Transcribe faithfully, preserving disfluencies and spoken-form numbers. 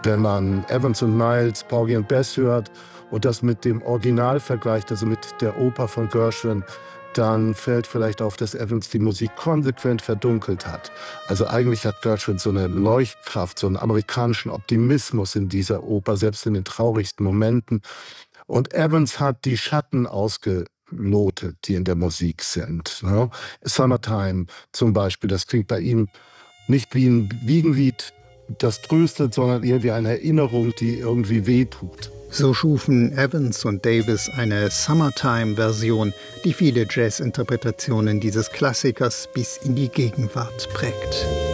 wenn man Evans und Miles, Porgy und Bess hört und das mit dem Original vergleicht, also mit der Oper von Gershwin, dann fällt vielleicht auf, dass Evans die Musik konsequent verdunkelt hat. Also eigentlich hat Gershwin so eine Leuchtkraft, so einen amerikanischen Optimismus in dieser Oper, selbst in den traurigsten Momenten. Und Evans hat die Schatten ausgelotet, die in der Musik sind. Ne? Summertime zum Beispiel, das klingt bei ihm nicht wie ein Wiegenlied, das tröstet, sondern eher wie eine Erinnerung, die irgendwie wehtut. So schufen Evans und Davis eine Summertime-Version, die viele Jazz-Interpretationen dieses Klassikers bis in die Gegenwart prägt.